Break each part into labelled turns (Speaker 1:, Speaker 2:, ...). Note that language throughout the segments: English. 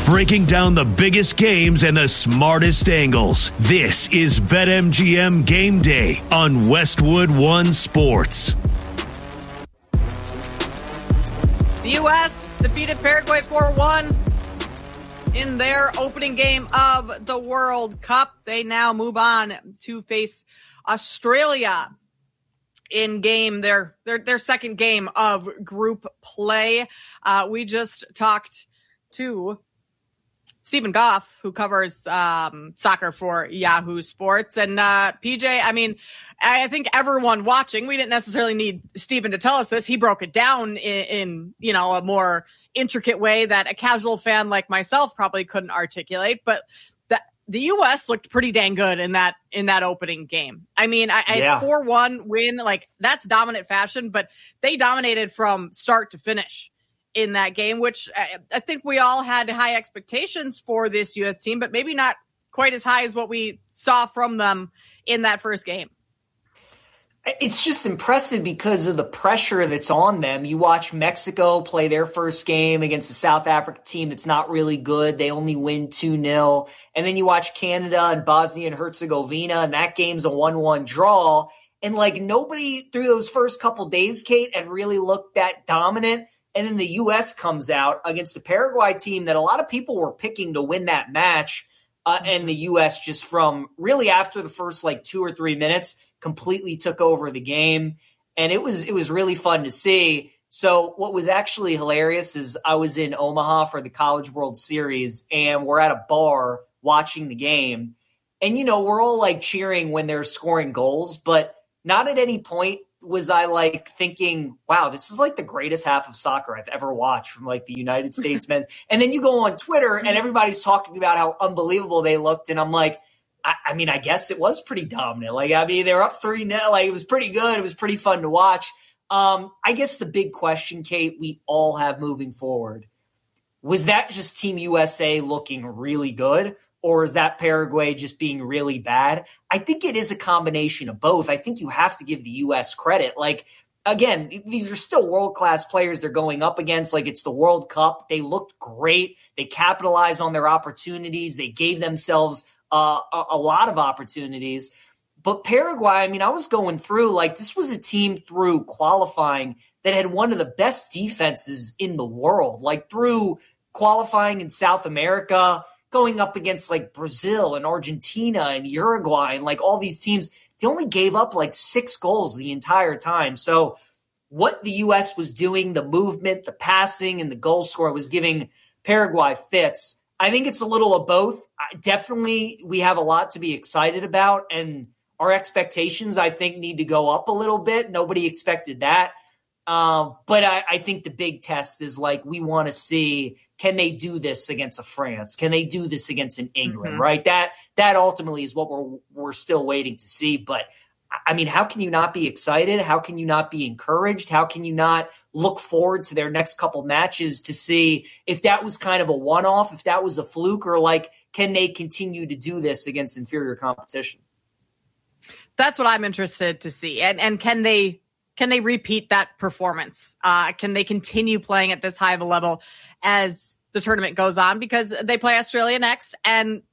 Speaker 1: breaking down the biggest games and the smartest angles. This is BetMGM Game Day on Westwood One Sports.
Speaker 2: The U.S. defeated Paraguay 4-1 in their opening game of the World Cup. They now move on to face Australia in their second game of group play. We just talked to Stephen Goff, who covers soccer for Yahoo Sports. And PJ, I mean, I think everyone watching, we didn't necessarily need Stephen to tell us this. He broke it down in a more intricate way that a casual fan like myself probably couldn't articulate. But the U.S. looked pretty dang good in that opening game. I mean, 4-1 win, like that's dominant fashion, but they dominated from start to finish in that game, which I think we all had high expectations for this U.S. team, but maybe not quite as high as what we saw from them in that first game.
Speaker 3: It's just impressive because of the pressure that's on them. You watch Mexico play their first game against a South Africa team that's not really good. They only win 2-0. And then you watch Canada and Bosnia and Herzegovina, and that game's a 1-1 draw. And like nobody through those first couple days, Kate, had really looked that dominant. And then the U.S. comes out against a Paraguay team that a lot of people were picking to win that match. And the U.S. just from really after the first like 2 or 3 minutes completely took over the game. And it was really fun to see. So what was actually hilarious is I was in Omaha for the College World Series and we're at a bar watching the game. And, we're all like cheering when they're scoring goals, but not at any point was I like thinking, wow, this is like the greatest half of soccer I've ever watched from like the United States men. And then you go on Twitter and everybody's talking about how unbelievable they looked. And I'm like, I mean, I guess it was pretty dominant. Like, I mean, they were up 3-0. Like, it was pretty good. It was pretty fun to watch. I guess the big question, Kate, we all have moving forward, was that just Team USA looking really good? Or is that Paraguay just being really bad? I think it is a combination of both. I think you have to give the U.S. credit. Like, again, these are still world-class players they're going up against. Like, it's the World Cup. They looked great. They capitalized on their opportunities. They gave themselves a lot of opportunities. But Paraguay, I mean, I was going through, like, this was a team through qualifying that had one of the best defenses in the world. Like, through qualifying in South America, going up against, like, Brazil and Argentina and Uruguay and, like, all these teams, they only gave up, like, 6 goals the entire time. So what the U.S. was doing, the movement, the passing, and the goal score was giving Paraguay fits. I think it's a little of both. Definitely, we have a lot to be excited about, and our expectations, I think, need to go up a little bit. Nobody expected that. But I think the big test is, like, we want to see, can they do this against a France? Can they do this against an England, right? That ultimately is what we're still waiting to see. But, I mean, how can you not be excited? How can you not be encouraged? How can you not look forward to their next couple matches to see if that was kind of a one-off, if that was a fluke, or, like, can they continue to do this against inferior competition?
Speaker 2: That's what I'm interested to see. And can they repeat that performance? Can they continue playing at this high of a level as the tournament goes on? Because they play Australia next. And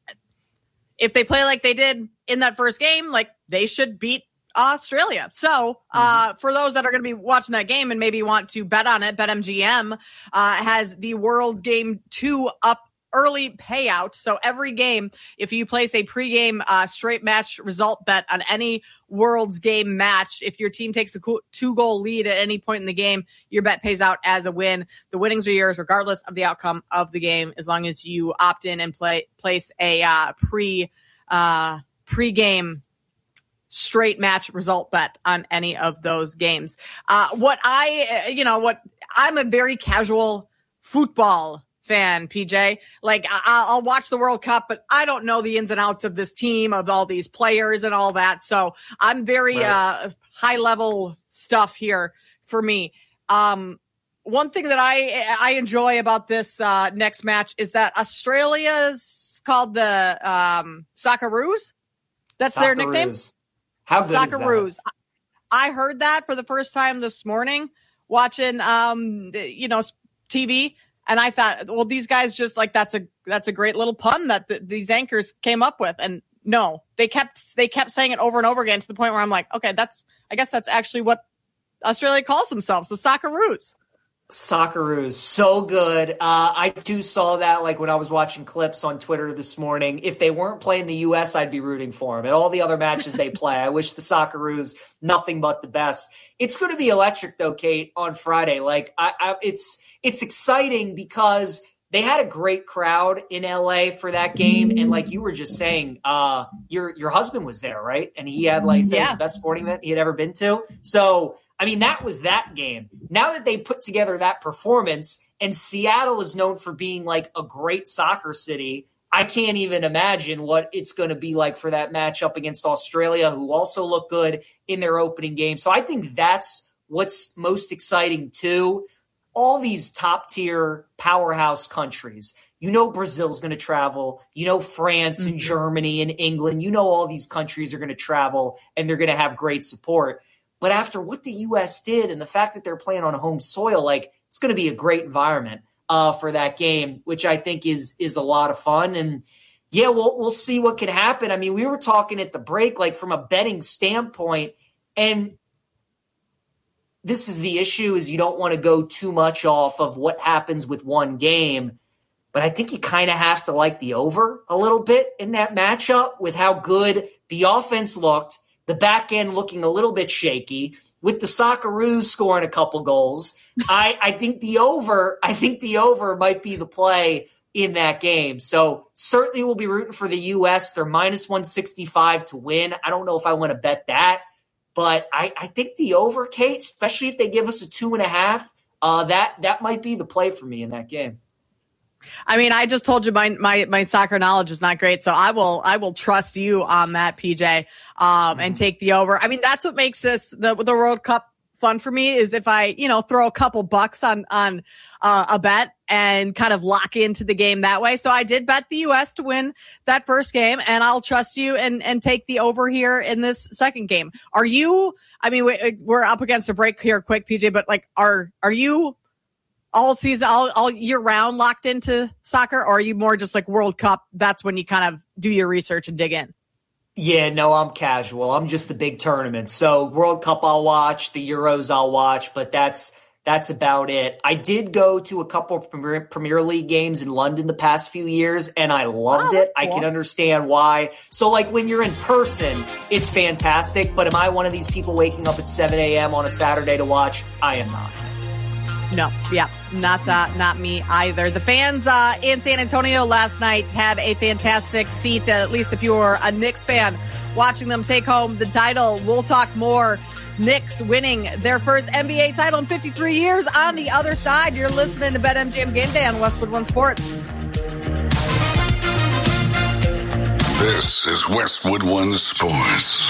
Speaker 2: if they play like they did in that first game, like, they should beat Australia. So for those that are going to be watching that game and maybe want to bet on it, BetMGM has the World Game 2 up early payout. So every game, if you place a pregame straight match result bet on any World's Game match, if your team takes a 2-goal lead at any point in the game, your bet pays out as a win. The winnings are yours regardless of the outcome of the game, as long as you opt in and place a pregame straight match result bet on any of those games. I'm a very casual football fan, PJ. Like, I'll watch the World Cup, but I don't know the ins and outs of this team, of all these players and all that. So I'm very high level stuff here for me. One thing that I enjoy about this next match is that Australia's called the Socceroos. That's their nickname.
Speaker 3: How good Socceroos.
Speaker 2: Is that? I heard that for the first time this morning watching, TV. And I thought, well, these guys just like, that's a great little pun that these anchors came up with. And no, they kept saying it over and over again to the point where I'm like, okay, I guess that's actually what Australia calls themselves, the Socceroos.
Speaker 3: Socceroos, so good. I too saw that like when I was watching clips on Twitter this morning. If they weren't playing the U.S., I'd be rooting for them. At all the other matches they play, I wish the Socceroos nothing but the best. It's going to be electric though, Kate, on Friday. Like it's exciting because they had a great crowd in LA for that game. And like you were just saying, your husband was there, right? And he had like the best sporting event he had ever been to. So, I mean, that was that game. Now that they put together that performance, and Seattle is known for being like a great soccer city, I can't even imagine what it's going to be like for that matchup against Australia, who also look good in their opening game. So I think that's what's most exciting too. All these top tier powerhouse countries, Brazil's going to travel, France and Germany and England, all these countries are going to travel and they're going to have great support. But after what the U.S. did and the fact that they're playing on home soil, like it's going to be a great environment for that game, which I think is a lot of fun. And yeah, we'll see what can happen. I mean, we were talking at the break, like from a betting standpoint, and this is the issue is you don't want to go too much off of what happens with one game. But I think you kind of have to like the over a little bit in that matchup with how good the offense looked. The back end looking a little bit shaky with the Socceroos scoring a couple goals. I think the over might be the play in that game. So certainly we'll be rooting for the U.S. They're minus 165 to win. I don't know if I want to bet that, but I think the over, Kate, especially if they give us a 2.5, that might be the play for me in that game.
Speaker 2: I mean, I just told you my soccer knowledge is not great, so I will trust you on that, PJ, and take the over. I mean, that's what makes this the World Cup fun for me is if I throw a couple bucks on a bet and kind of lock into the game that way. So I did bet the U.S. to win that first game, and I'll trust you and take the over here in this second game. Are you? I mean, we're up against a break here, quick, PJ, but like, are you all season, all year round locked into soccer, or are you more just like World Cup? That's when you kind of do your research and dig in.
Speaker 3: Yeah, no, I'm casual. I'm just the big tournament. So World Cup I'll watch, the Euros I'll watch, but that's about it. I did go to a couple of Premier League games in London the past few years, and I loved it. Cool. I can understand why. So like when you're in person, it's fantastic. But am I one of these people waking up at 7 a.m. on a Saturday to watch? I am not.
Speaker 2: No, yeah, not me either. The fans in San Antonio last night had a fantastic seat, at least if you were a Knicks fan, watching them take home the title. We'll talk more. Knicks winning their first NBA title in 53 years. On the other side, you're listening to BetMGM Game Day on Westwood One Sports.
Speaker 4: This is Westwood One Sports.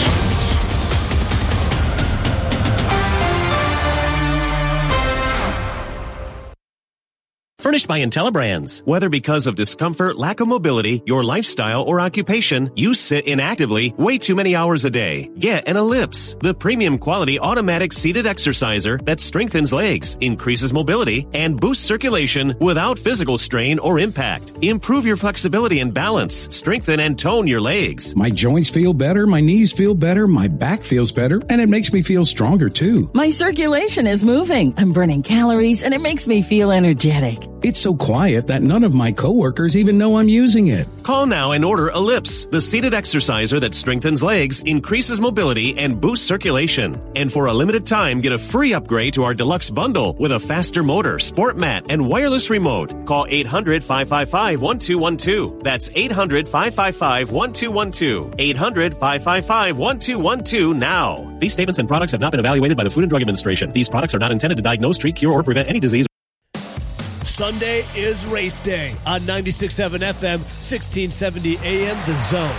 Speaker 5: Furnished by IntelliBrands. Whether because of discomfort, lack of mobility, your lifestyle, or occupation, you sit inactively way too many hours a day. Get an Ellipse, the premium quality automatic seated exerciser that strengthens legs, increases mobility, and boosts circulation without physical strain or impact. Improve your flexibility and balance. Strengthen and tone your legs.
Speaker 6: My joints feel better, my knees feel better, my back feels better, and it makes me feel stronger too.
Speaker 7: My circulation is moving. I'm burning calories, and it makes me feel energetic.
Speaker 6: It's so quiet that none of my coworkers even know I'm using it.
Speaker 5: Call now and order Ellipse, the seated exerciser that strengthens legs, increases mobility, and boosts circulation. And for a limited time, get a free upgrade to our deluxe bundle with a faster motor, sport mat, and wireless remote. Call 800-555-1212. That's 800-555-1212. 800-555-1212 now. These statements and products have not been evaluated by the Food and Drug Administration. These products are not intended to diagnose, treat, cure, or prevent any disease.
Speaker 1: Sunday is race day on 96.7 FM, 1670 AM, The Zone.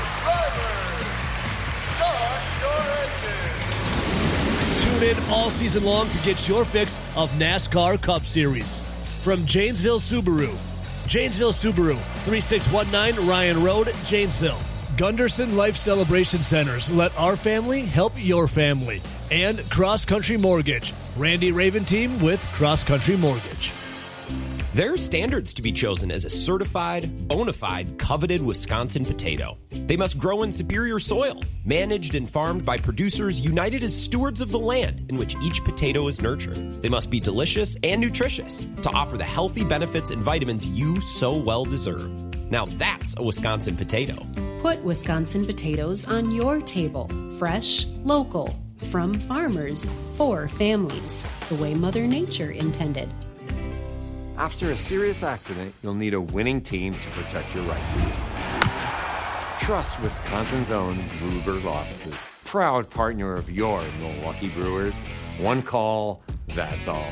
Speaker 1: Tune in all season long to get your fix of NASCAR Cup Series. From Janesville Subaru, 3619 Ryan Road, Janesville. Gunderson Life Celebration Centers. Let our family help your family. And Cross Country Mortgage. Randy Raven Team with Cross Country Mortgage.
Speaker 8: There are standards to be chosen as a certified, bona fide, coveted Wisconsin potato. They must grow in superior soil, managed and farmed by producers united as stewards of the land in which each potato is nurtured. They must be delicious and nutritious to offer the healthy benefits and vitamins you so well deserve. Now that's a Wisconsin potato.
Speaker 9: Put Wisconsin potatoes on your table. Fresh, local, from farmers, for families, the way Mother Nature intended.
Speaker 10: After a serious accident, you'll need a winning team to protect your rights. Trust Wisconsin's own Ruger offices. Proud partner of your Milwaukee Brewers. One call, that's all.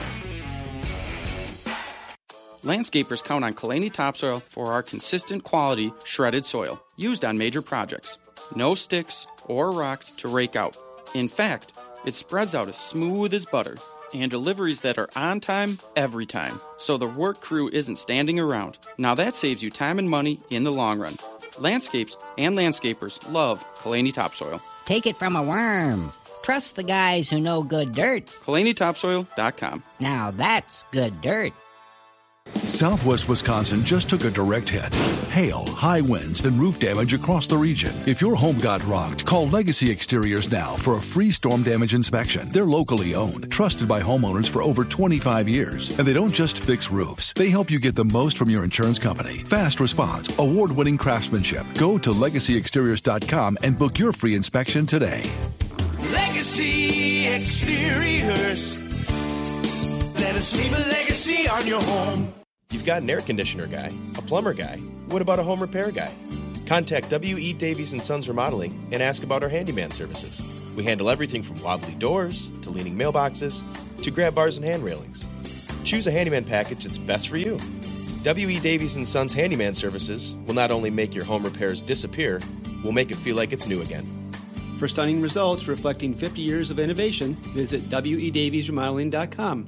Speaker 11: Landscapers count on Kalani Topsoil for our consistent quality shredded soil used on major projects. No sticks or rocks to rake out. In fact, it spreads out as smooth as butter. And deliveries that are on time, every time. So the work crew isn't standing around. Now that saves you time and money in the long run. Landscapes and landscapers love Kalani Topsoil.
Speaker 12: Take it from a worm. Trust the guys who know good dirt.
Speaker 11: KalaniTopsoil.com.
Speaker 12: Now that's good dirt.
Speaker 13: Southwest Wisconsin just took a direct hit. Hail, high winds, and roof damage across the region. If your home got rocked, call Legacy Exteriors now for a free storm damage inspection. They're locally owned, trusted by homeowners for over 25 years. And they don't just fix roofs. They help you get the most from your insurance company. Fast response, award-winning craftsmanship. Go to LegacyExteriors.com and book your free inspection today.
Speaker 14: Legacy Exteriors. Let us leave a legacy on your home.
Speaker 15: You've got an air conditioner guy, a plumber guy. What about a home repair guy? Contact W.E. Davies & Sons Remodeling and ask about our handyman services. We handle everything from wobbly doors to leaning mailboxes to grab bars and hand railings. Choose a handyman package that's best for you. W.E. Davies & Sons Handyman Services will not only make your home repairs disappear, we'll make it feel like it's new again.
Speaker 16: For stunning results reflecting 50 years of innovation, visit WEDaviesRemodeling.com.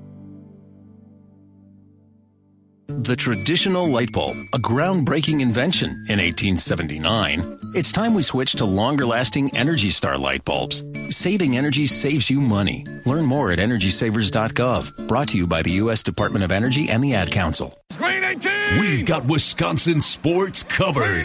Speaker 17: The traditional light bulb, a groundbreaking invention in 1879. It's time we switch to longer-lasting Energy Star light bulbs. Saving energy saves you money. Learn more at EnergySavers.gov. Brought to you by the U.S. Department of Energy and the Ad Council.
Speaker 1: We've got Wisconsin sports covered.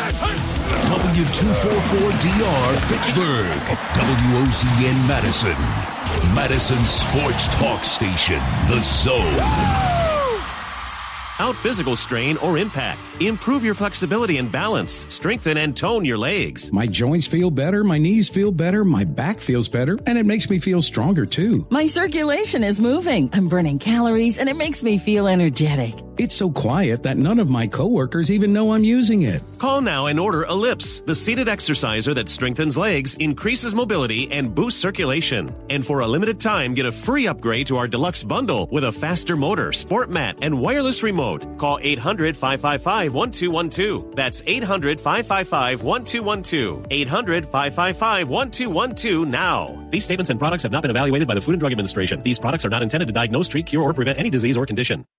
Speaker 1: W244DR Fitchburg, WOZN Madison, Madison Sports Talk Station, The Zone.
Speaker 5: Out physical strain or impact. Improve your flexibility and balance. Strengthen and tone your legs.
Speaker 6: My joints feel better, my knees feel better, my back feels better, and it makes me feel stronger too.
Speaker 7: My circulation is moving. I'm burning calories, and it makes me feel energetic.
Speaker 6: It's so quiet that none of my coworkers even know I'm using it.
Speaker 5: Call now and order Ellipse, the seated exerciser that strengthens legs, increases mobility, and boosts circulation. And for a limited time, get a free upgrade to our deluxe bundle with a faster motor, sport mat, and wireless remote. Call 800-555-1212. That's 800-555-1212. 800-555-1212 now. These statements and products have not been evaluated by the Food and Drug Administration. These products are not intended to diagnose, treat, cure, or prevent any disease or condition.